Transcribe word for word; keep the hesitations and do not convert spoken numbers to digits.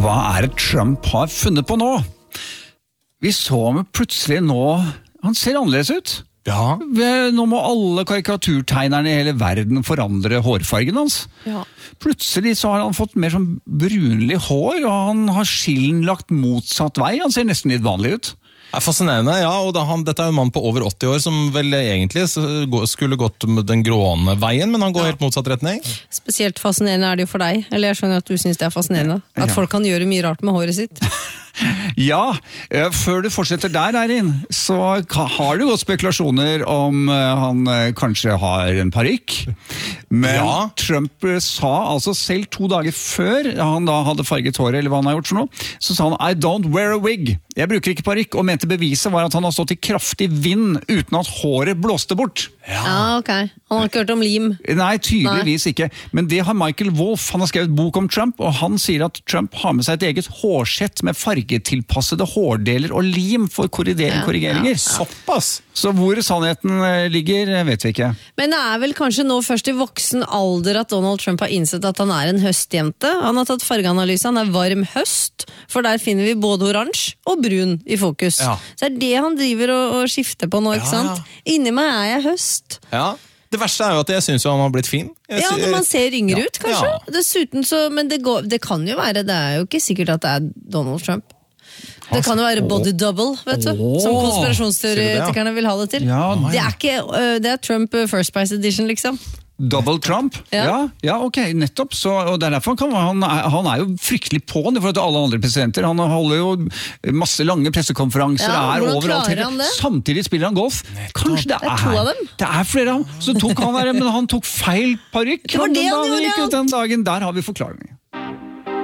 Hva er det Trump har funnet på nå? Vi så ham plutselig nå, han ser annerledes ut. Ja. Nå må alle karikaturtegnerne i hele verden forandre hårfargen hans. Ja. Plutselig så har han fått mer sånn brunlig hår, og han har skillen lagt motsatt vei. Han ser nesten litt vanlig ut. Det er fascinerende, ja, og da han, dette er en mann på over åtti år som vel egentlig skulle gått med den gråne veien, men han går helt motsatt retning. Spesielt fascinerende er det jo for deg, eller jeg skjønner at du synes det er fascinerende, at folk kan gjøre mye rart med håret sitt. Ja, før du fortsetter der, Eirin, så har du gått spekulasjoner om han kanskje har en parykk. Men ja. Trump sa altså selv to dager før han da hadde farget håret, eller hva han har gjort for noe, så sa han, I don't wear a wig. Jeg bruker ikke parykk, og mente beviset var at han har stått i kraftig vind uten at håret blåste bort. Ja, ja ok. Han har ikke hørt om lim. Nei, tydeligvis Nei. ikke. Men det har Michael Wolff, han har skrevet bok om Trump, og han sier at Trump har med seg et eget hårsett med fargetilpassede hårdeler og lim for korrigeringer. Ja, ja, ja. Såpass! Så hvor sannheten ligger, vet vi ikke. Men det er vel kanskje nå først i voksen alder at Donald Trump har innsett at han er en høstjente. Han har tatt fargeanalyse, han er varm høst, for der finner vi både oransje og brun i fokus. Ja. Så det er det han driver og, og skifter på nå, ikke ja. sant? Inni meg er jeg høst. Ja. Det verste er jo at jeg synes jo han har blitt fin. Jeg ja, når man ser yngre ja. ut, kanskje. Ja. Dessuten så, men det, går, det kan jo være, det er jo ikke sikkert at det er Donald Trump. Det kan jo være body double, vet du, oh. som konspirasjonsteoretikerne vil ha det til. Ja, det, er ikke, det er Trump First Price Edition, liksom. Double Trump? Ja, ja, ja ok, nettopp. Så, og derfor kan han, han er jo fryktelig på det for alle andre presidenter. Han holder jo masse lange pressekonferanser, ja, er overalt. Samtidig spiller han golf. Kanskje det er, det er to av dem. Det er flere av dem. Så tok han der, men han tok feil parykk. Det var det han gjorde, ja. Den dagen, der har vi forklaringen.